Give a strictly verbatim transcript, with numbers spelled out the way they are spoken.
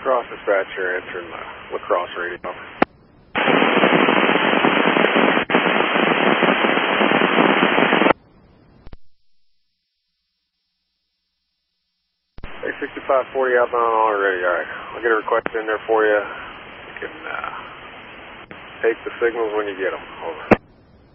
Cross dispatcher answering the La Crosse radio. Hey, sixty-five forty outbound already. All right, I'll get a request in there for you. You can uh, take the signals when you get them. Over.